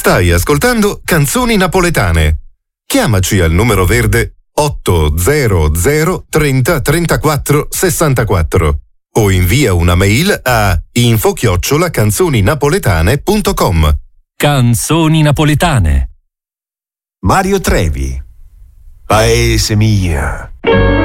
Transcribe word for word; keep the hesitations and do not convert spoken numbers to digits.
Stai ascoltando Canzoni Napoletane. Chiamaci al numero verde otto zero zero trenta trentaquattro sessantaquattro o invia una mail a info chiocciola canzoninapoletane punto com. Canzoni Napoletane. Mario Trevi. Paese mio.